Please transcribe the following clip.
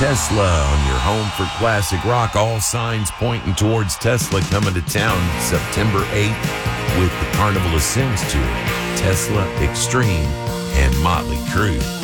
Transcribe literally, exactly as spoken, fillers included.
Tesla on your home for classic rock. All signs pointing towards Tesla coming to town September eighth with the Carnival of Sins tour, Tesla, Extreme, and Motley Crue.